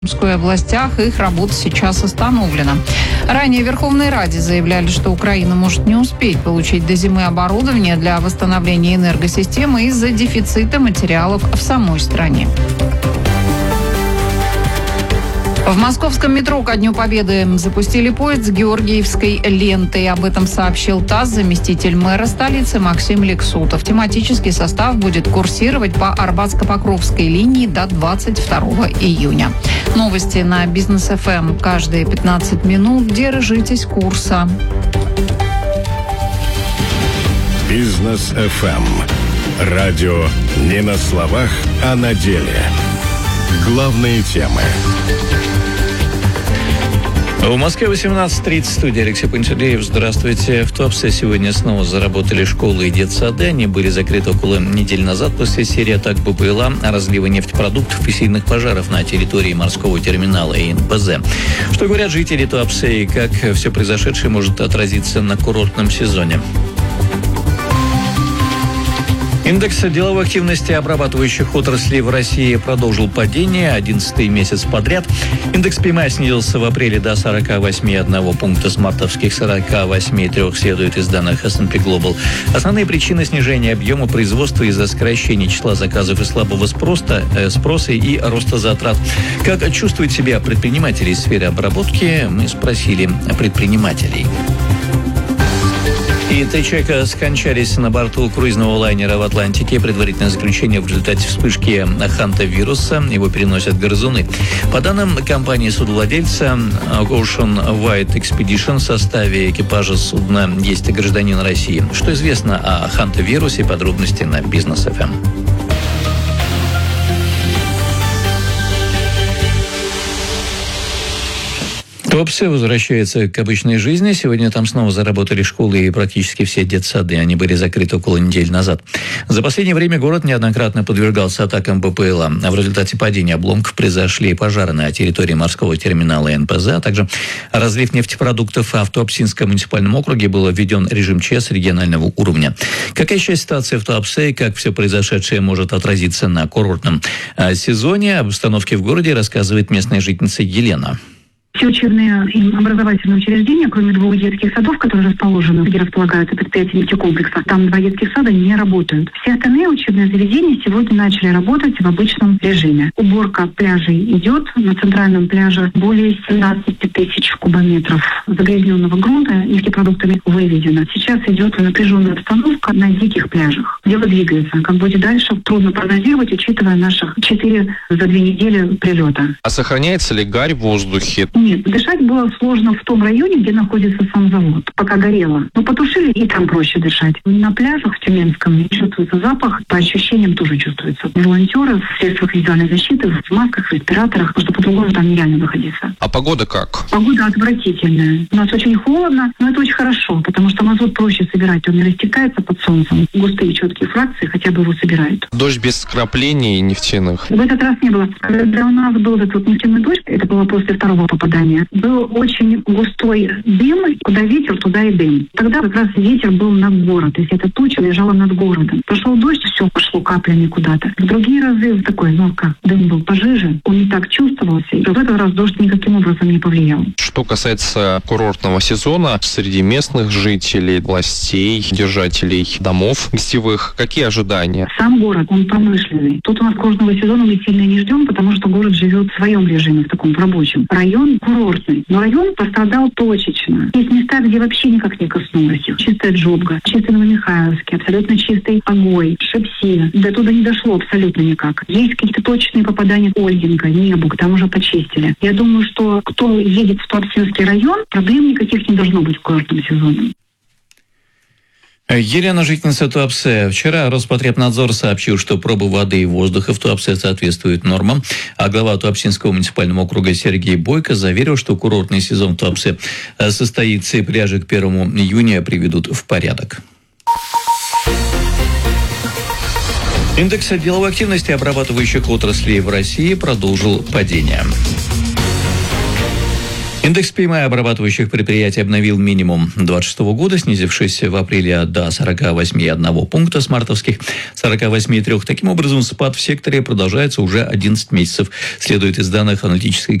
В Омской областях их работа сейчас остановлена. Ранее в Верховной Раде заявляли, что Украина может не успеть получить до зимы оборудование для восстановления энергосистемы из-за дефицита материалов в самой стране. В московском метро ко Дню Победы запустили поезд с георгиевской лентой. Об этом сообщил ТАСС заместитель мэра столицы Максим Лексутов. Тематический состав будет курсировать по Арбатско-Покровской линии до 22 июня. Новости на Бизнес ФМ каждые 15 минут. Держитесь курса. Бизнес ФМ. Радио не на словах, а на деле. Главные темы. В Москве 18:30, студия Алексей Пантелеев. Здравствуйте. В Туапсе сегодня снова заработали школы и детсады. Они были закрыты около недели назад после серии атак БПЛА, разлива нефтепродуктов и сильных пожаров на территории морского терминала и НПЗ. Что говорят жители Туапсе и как все произошедшее может отразиться на курортном сезоне? Индекс деловой активности обрабатывающих отраслей в России продолжил падение 11-й месяц подряд. Индекс PMI снизился в апреле до 48,1 пункта с мартовских 48,3, следует из данных S&P Global. Основные причины снижения объема производства из-за сокращения числа заказов и слабого спроса и роста затрат. Как чувствуют себя предприниматели из сферы обработки, мы спросили предпринимателей. И 3 человека скончались на борту круизного лайнера в Атлантике. Предварительное заключение в результате вспышки хантавируса. Его переносят грызуны. По данным компании судовладельца Ocean White Expedition, в составе экипажа судна есть гражданин России. Что известно о хантавирусе? Подробности на Бизнес ФМ. Туапсе возвращается к обычной жизни. Сегодня там снова заработали школы и практически все детсады. Они были закрыты около недели назад. За последнее время город неоднократно подвергался атакам БПЛА. В результате падения обломков произошли пожары на территории морского терминала и НПЗ, а также разлив нефтепродуктов. А в Туапсинском муниципальном округе был введен режим ЧС регионального уровня. Какая сейчас ситуация в Туапсе и как все произошедшее может отразиться на курортном сезоне? Об обстановке в городе рассказывает местная жительница Елена. Все учебные и образовательные учреждения, кроме 2 детских садов, которые расположены, где располагаются предприятия нефтекомплекса, там 2 детских сада не работают. Все остальные учебные заведения сегодня начали работать в обычном режиме. Уборка пляжей идет. На центральном пляже более 17 тысяч кубометров загрязненного грунта нефтепродуктами выведено. Сейчас идет напряженная обстановка на диких пляжах. Дело двигается. Как будет дальше, трудно прогнозировать, учитывая наших 4 за 2 недели прилета. А сохраняется ли гарь в воздухе? Нет, дышать было сложно в том районе, где находится сам завод, пока горело. Но потушили, и там проще дышать. На пляжах в Тюменском не чувствуется запах, по ощущениям тоже чувствуется. Волонтеры в средствах индивидуальной защиты, в масках, в респираторах, потому что по-другому там нереально находиться. А погода как? Погода отвратительная. У нас очень холодно, но это очень хорошо, потому что мазут проще собирать, он не растекается под солнцем. Густые четкие фракции хотя бы его собирают. Дождь без вкраплений нефтяных? В этот раз не было. Когда у нас был этот нефтяной дождь, это было после 2-го попадания, был очень густой дым, куда ветер, туда и дым. Тогда как раз ветер был над городом, то есть эта туча лежала над городом. Пошел дождь, все пошло каплями куда-то. В другие разы такой, дым был пожиже, он не так чувствовался, и в этот раз дождь никаким образом не повлиял. Что касается курортного сезона, среди местных жителей, властей, держателей домов гостевых, какие ожидания? Сам город, он промышленный. Тут у нас курортного сезона мы сильно не ждем, потому что город живет в своем режиме, в таком рабочем. Район курортный, но район пострадал точечно. Есть места, где вообще никак не коснулось их. Чистая Джобга, чистый Новомихайловский, абсолютно чистый Огой, Шепси. До туда не дошло абсолютно никак. Есть какие-то точные попадания Ольгинка, Небуг, там уже почистили. Я думаю, что кто едет в Туапсинский район, проблем никаких не должно быть в курортном сезоне. Елена, жительница Туапсе. Вчера Роспотребнадзор сообщил, что пробы воды и воздуха в Туапсе соответствуют нормам, а глава Туапсинского муниципального округа Сергей Бойко заверил, что курортный сезон в Туапсе состоится и пляжи к 1 июня приведут в порядок. Индекс деловой активности обрабатывающих отраслей в России продолжил падение. Индекс PMI обрабатывающих предприятий обновил минимум 2026 года, снизившись в апреле до 48,1 пункта с мартовских 48,3. Таким образом, спад в секторе продолжается уже 11 месяцев, следует из данных аналитической